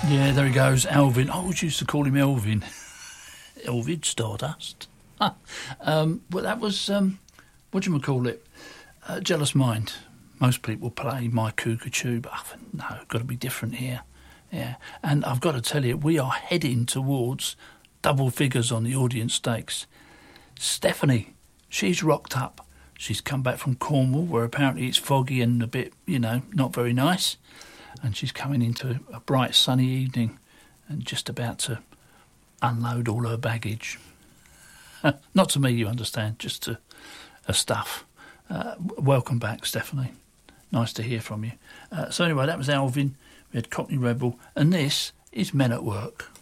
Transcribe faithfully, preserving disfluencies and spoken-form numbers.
Yeah, there he goes, Alvin. I always used to call him Elvin. Elvid Stardust. um, well, that was, um, what do you call it? Uh, Jealous Mind. Most people play My Cuckoo, but I think, no, got to be different here. Yeah, and I've got to tell you, we are heading towards double figures on the audience stakes. Stephanie, she's rocked up. She's come back from Cornwall, where apparently it's foggy and a bit, you know, not very nice. And she's coming into a bright sunny evening and just about to unload all her baggage. Not to me, you understand, just to her stuff. Uh, welcome back, Stephanie. Nice to hear from you. Uh, so anyway, that was Alvin. We had Cockney Rebel. And this is Men at Work.